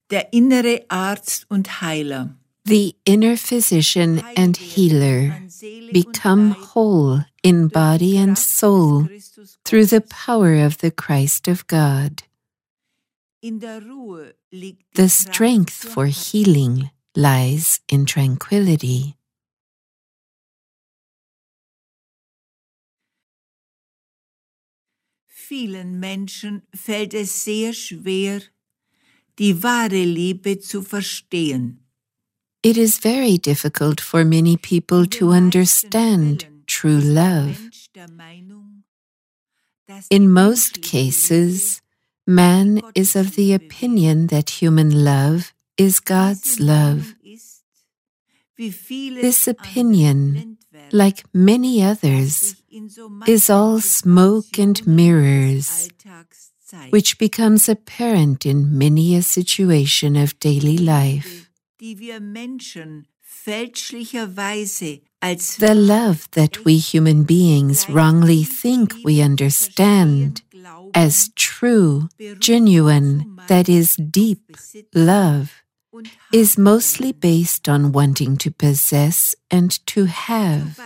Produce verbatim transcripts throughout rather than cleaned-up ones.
Der innere Arzt und Heiler. The inner physician and healer become whole in body and soul through the power of the Christ of God. The strength for healing lies in tranquility. Vielen Menschen fällt es sehr schwer, die wahre Liebe zu verstehen. It is very difficult for many people to understand true love. In most cases, man is of the opinion that human love is God's love. This opinion, like many others, is all smoke and mirrors, which becomes apparent in many a situation of daily life. The love that we human beings wrongly think we understand as true, genuine, that is deep love, is mostly based on wanting to possess and to have.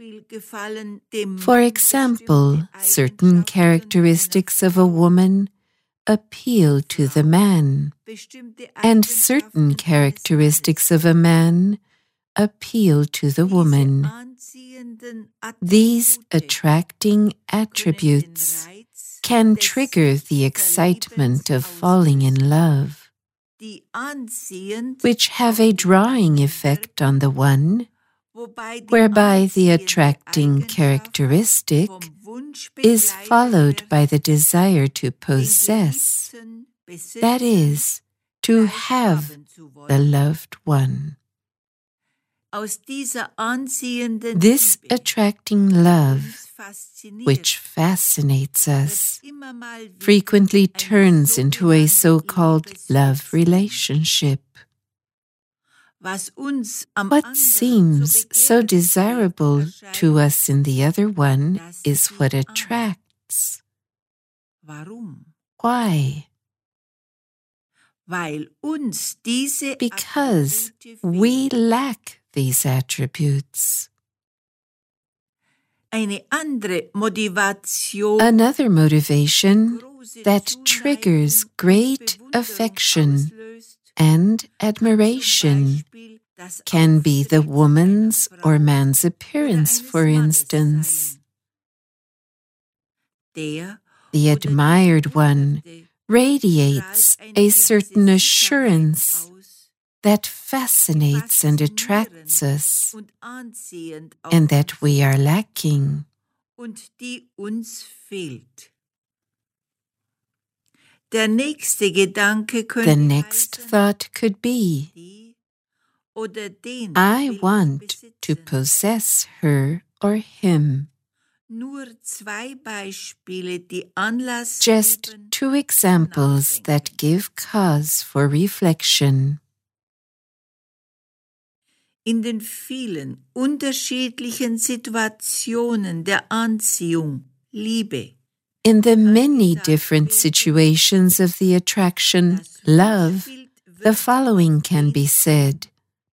For example, certain characteristics of a woman appeal to the man, and certain characteristics of a man appeal to the woman. These attracting attributes can trigger the excitement of falling in love, which have a drawing effect on the one, whereby the attracting characteristic is followed by the desire to possess, that is, to have the loved one. This attracting love, which fascinates us, frequently turns into a so-called love relationship. What seems so desirable to us in the other one is what attracts. Why? Because we lack these attributes. Another motivation that triggers great affection and admiration can be the woman's or man's appearance, for instance. The admired one radiates a certain assurance that fascinates and attracts us, and that we are lacking. The next thought could be, I want to possess her or him. Just two examples that give cause for reflection. In den vielen unterschiedlichen Situationen der Anziehung, Liebe, in the many different situations of the attraction, love, the following can be said.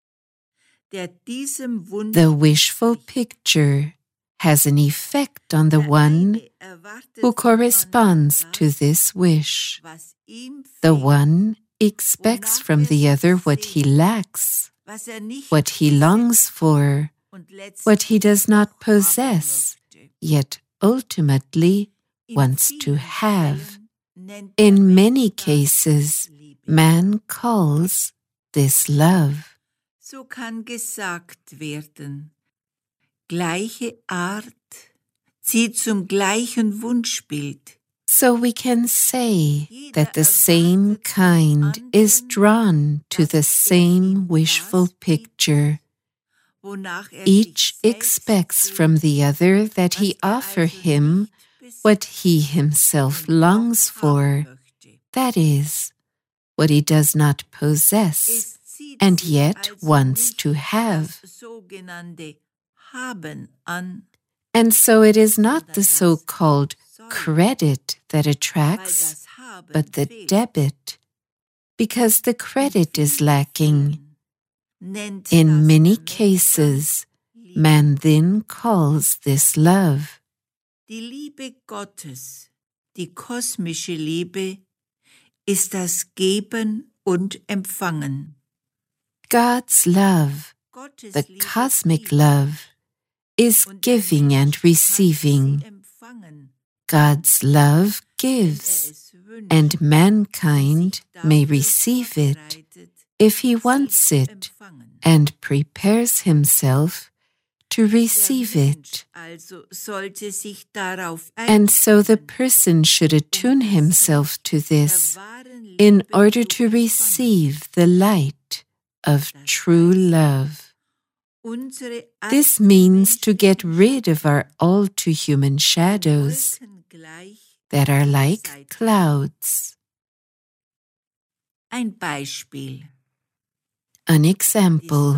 The wishful picture has an effect on the one who corresponds to this wish. The one expects from the other what he lacks, what he longs for, what he does not possess, yet ultimately wants to have. In many cases, man calls this love. So kann gesagt werden, gleiche Art zieht zum gleichen Wunschbild. So we can say that the same kind is drawn to the same wishful picture. Each expects from the other that he offer him what he himself longs for, that is, what he does not possess, and yet wants to have. And so it is not the so-called credit that attracts, but the debit, because the credit is lacking. In many cases, man then calls this love. Die Liebe Gottes, die kosmische Liebe, ist das Geben und Empfangen. God's love, the cosmic love, is giving and receiving. God's love gives, and mankind may receive it if he wants it and prepares himself to receive it. And so the person should attune himself to this in order to receive the light of true love. This means to get rid of our all-too-human shadows that are like clouds. Ein Beispiel. An example.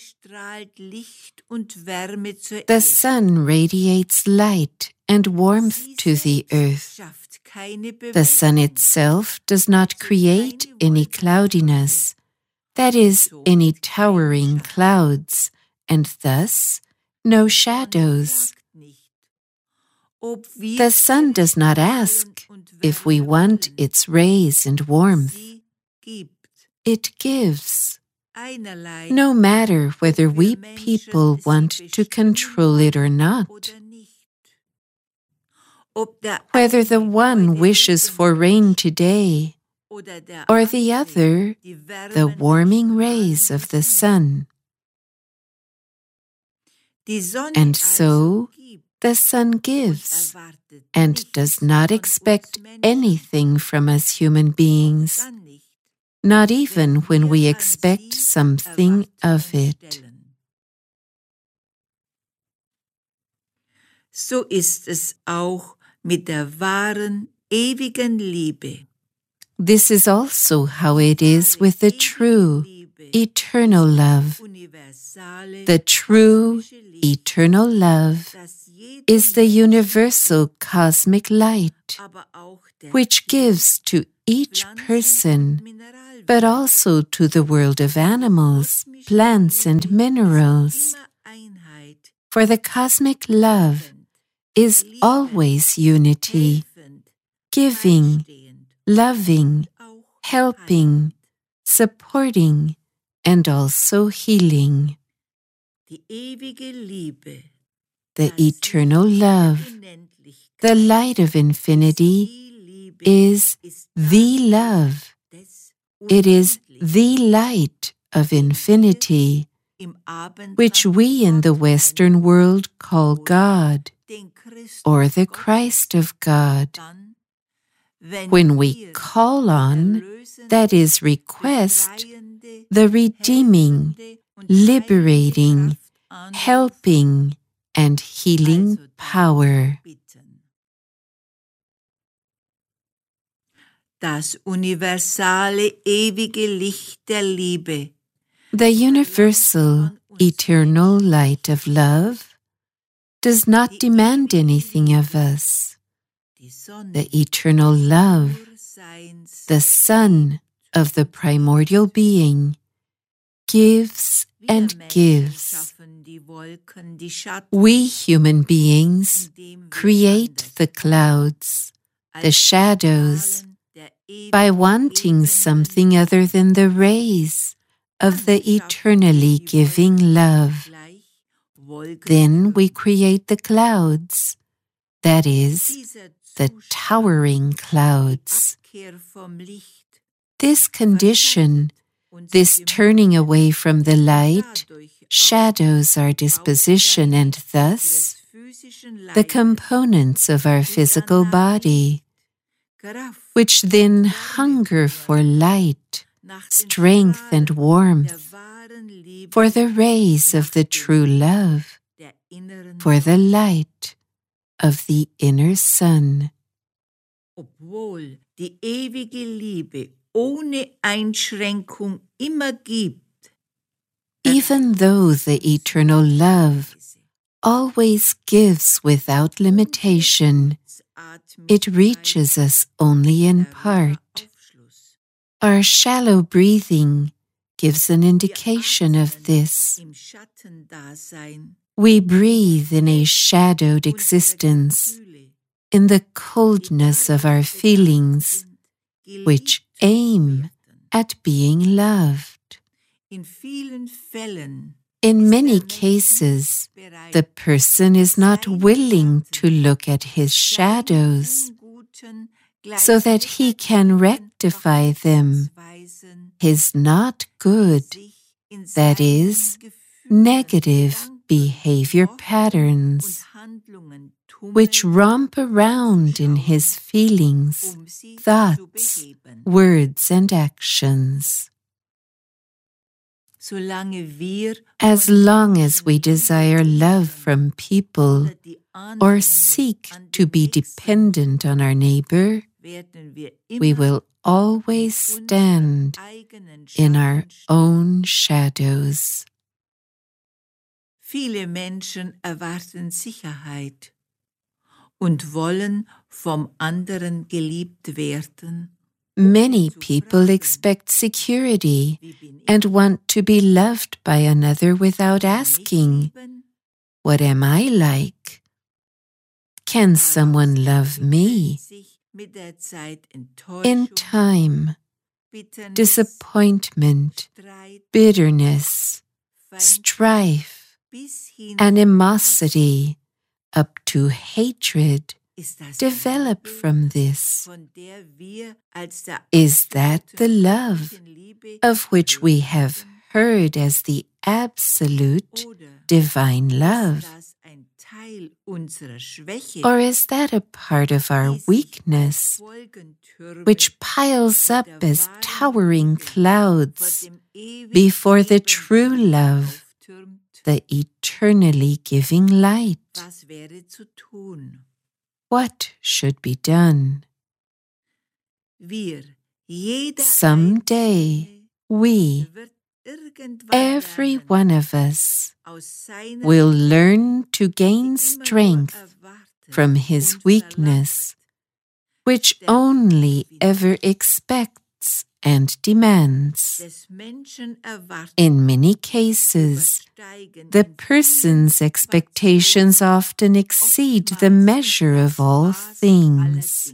The sun radiates light and warmth to the earth. The sun itself does not create any cloudiness, that is, any towering clouds, and thus no shadows. The sun does not ask if we want its rays and warmth. It gives. No matter whether we people want to control it or not. Whether the one wishes for rain today, or the other, the warming rays of the sun. And so, the sun gives, and does not expect anything from us human beings, not even when we expect something of it. So ist es auch mit der wahren, ewigen Liebe. This is also how it is with the true, eternal love. The true, eternal love is the universal cosmic light, which gives to each person, but also to the world of animals, plants, and minerals. For the cosmic love is always unity, giving, loving, helping, supporting, and also healing. The eternal love, the light of infinity, is the love. It is the light of infinity, which we in the Western world call God, or the Christ of God. When we call on, that is, request, the redeeming, liberating, helping, and healing power. Das universale, ewige Licht der Liebe. The universal, eternal light of love does not demand anything of us. The eternal love, the sun of the primordial being, gives and gives. We human beings create the clouds, the shadows, by wanting something other than the rays of the eternally giving love. Then we create the clouds, that is, the towering clouds. This condition, this turning away from the light, shadows our disposition and thus the components of our physical body, which then hunger for light, strength, and warmth, for the rays of the true love, for the light of the inner sun. Obwohl die ewige Liebe ohne Einschränkung immer gibt, even though the eternal love always gives without limitation, it reaches us only in part. Our shallow breathing gives an indication of this. We breathe in a shadowed existence, in the coldness of our feelings, which aim at being loved. In many cases, the person is not willing to look at his shadows so that he can rectify them, his not good, that is, negative behavior patterns, which romp around in his feelings, thoughts, words, and actions. As long as we desire love from people or seek to be dependent on our neighbor, we will always stand in our own shadows. Viele Menschen erwarten Sicherheit und wollen vom anderen geliebt werden. Many people expect security and want to be loved by another without asking, "What am I like? Can someone love me?" In time, disappointment, bitterness, strife, animosity, up to hatred, develop from this. Is that the love of which we have heard as the absolute divine love? Or is that a part of our weakness, which piles up as towering clouds before the true love, the eternally giving light? What should be done? Someday, we, every one of us, will learn to gain strength from his weakness, which only ever expects and demands. In many cases, the person's expectations often exceed the measure of all things.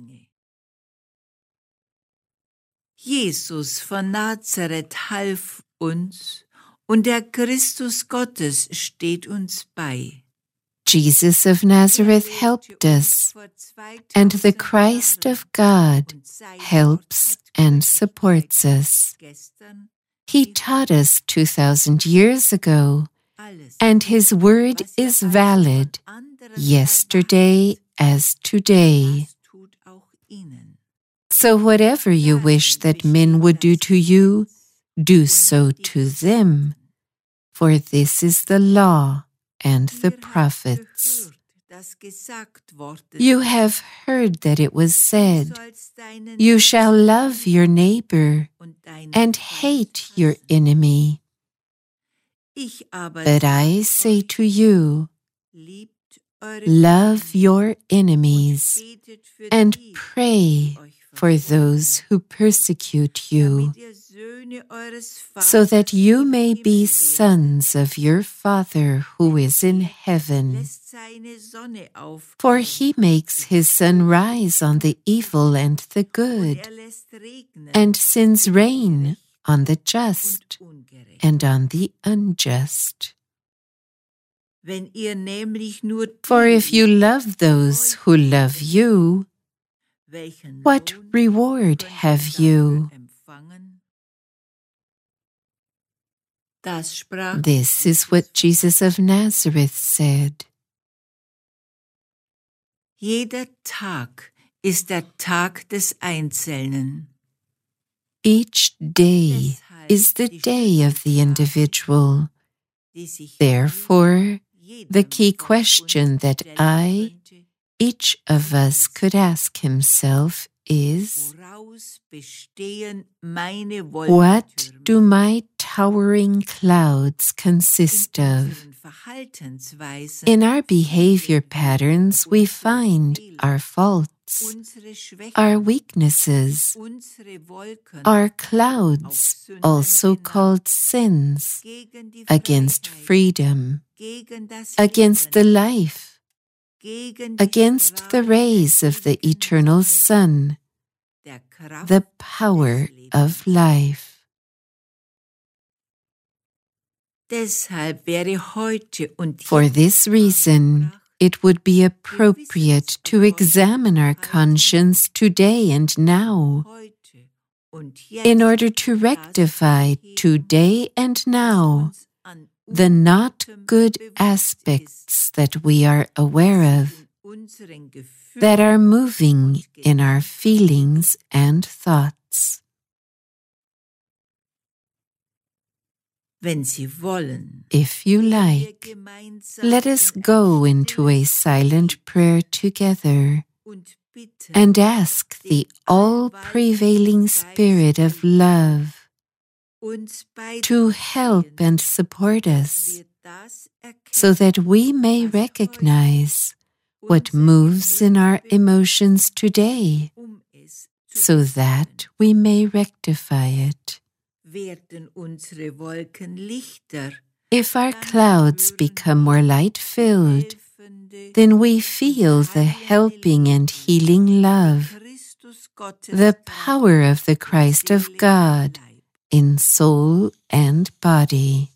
Jesus von Nazareth half uns, und der Christus Gottes steht uns bei. Jesus of Nazareth helped us, and the Christ of God helps and supports us. He taught us two thousand years ago, and his word is valid yesterday as today. So whatever you wish that men would do to you, do so to them, for this is the law and the prophets. You have heard that it was said, "You shall love your neighbor and hate your enemy." But I say to you, love your enemies and pray for those who persecute you, so that you may be sons of your Father who is in heaven. For he makes his sun rise on the evil and the good, and sends rain on the just and on the unjust. For if you love those who love you, what reward have you? This is what Jesus of Nazareth said. Jeder Tag ist der Tag des Einzelnen. Each day is the day of the individual. Therefore, the key question that I, each of us could ask himself is, what do my towering clouds consist of? In our behavior patterns, we find our faults. faults, our weaknesses, our clouds, also called sins, against freedom, against the life, against the rays of the eternal sun, the power of life. For this reason, it would be appropriate to examine our conscience today and now, in order to rectify today and now the not good aspects that we are aware of, that are moving in our feelings and thoughts. If you like, let us go into a silent prayer together and ask the all-prevailing Spirit of love to help and support us, so that we may recognize what moves in our emotions today, so that we may rectify it. If our clouds become more light-filled, then we feel the helping and healing love, the power of the Christ of God in soul and body.